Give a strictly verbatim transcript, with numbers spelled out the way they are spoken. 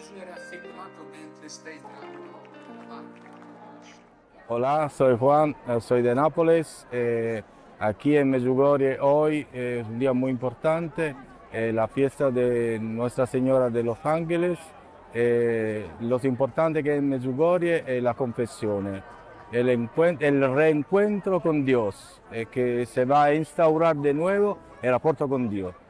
Hola, soy Juan, eh, soy de Nápoles. Eh, aquí en Medjugorje hoy es un día muy importante, eh, la fiesta de Nuestra Señora de los Ángeles. Eh, lo importante que en Medjugorje es la confesión, el, encuent- el reencuentro con Dios, eh, que se va a instaurar de nuevo el rapporto con Dios.